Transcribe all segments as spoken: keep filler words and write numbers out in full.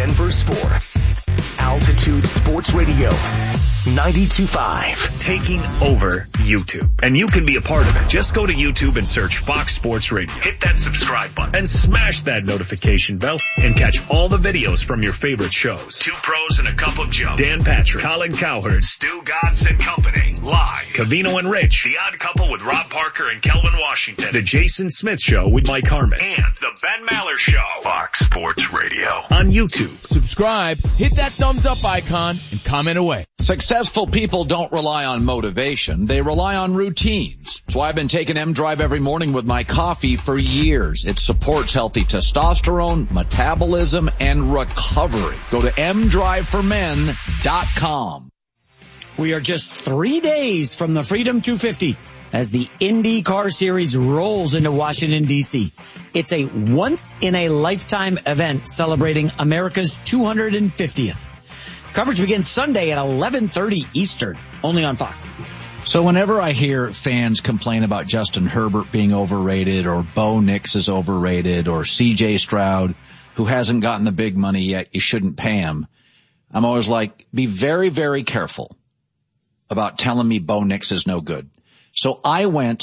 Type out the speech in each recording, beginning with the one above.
Denver sports. Altitude Sports Radio. ninety-two point five. Taking over YouTube. And you can be a part of it. Just go to YouTube and search Fox Sports Radio. Hit that subscribe button and smash that notification bell and catch all the videos from your favorite shows. Two Pros and a Cup of Joe. Dan Patrick, Colin Cowherd, Stu Gatz and Company. Live. Covino and Rich. The Odd Couple with Rob Parker and Kelvin Washington. The Jason Smith Show with Mike Harmon. And the Ben Maller Show. Fox Sports Radio. On YouTube. Subscribe, hit that thumbs up icon, and comment away. Successful people don't rely on motivation. They rely on routines. That's why I've been taking M-Drive every morning with my coffee for years. It supports healthy testosterone, metabolism, and recovery. Go to m drive for men dot com. We are just three days from the Freedom two fifty as the IndyCar Series rolls into Washington, D C It's a once-in-a-lifetime event celebrating America's two hundred fiftieth. Coverage begins Sunday at eleven thirty Eastern, only on Fox. So whenever I hear fans complain about Justin Herbert being overrated or Bo Nix is overrated or C J Stroud, who hasn't gotten the big money yet, you shouldn't pay him, I'm always like, be very, very careful about telling me Bo Nix is no good. So I went,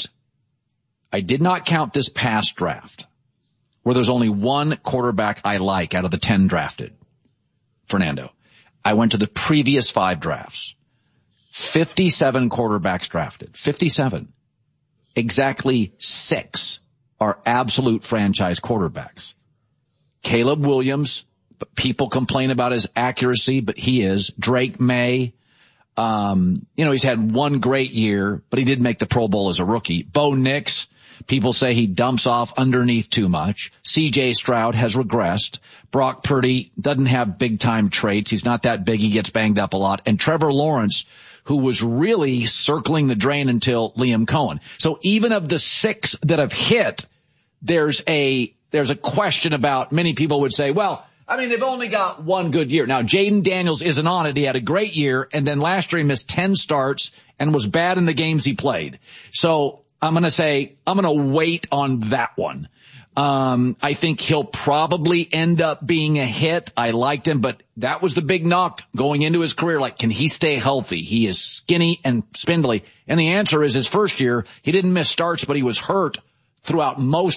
I did not count this past draft, where there's only one quarterback I like out of the ten drafted, Fernando. I went to the previous five drafts. fifty-seven quarterbacks drafted. fifty-seven. Exactly six are absolute franchise quarterbacks. Caleb Williams, but people complain about his accuracy, but he is. Drake May, um, you know, he's had one great year, but he did make the Pro Bowl as a rookie. Bo Nix, people say he dumps off underneath too much. C J Stroud has regressed. Brock Purdy doesn't have big-time traits. He's not that big. He gets banged up a lot. And Trevor Lawrence, who was really circling the drain until Liam Cohen. So even of the six that have hit, there's a there's a question about, many people would say, well, I mean, they've only got one good year. Now, Jaden Daniels isn't on it. He had a great year, and then last year he missed ten starts and was bad in the games he played. So I'm going to say, I'm going to wait on that one. Um, I think he'll probably end up being a hit. I liked him, but that was the big knock going into his career. Like, can he stay healthy? He is skinny and spindly. And the answer is his first year, he didn't miss starts, but he was hurt throughout most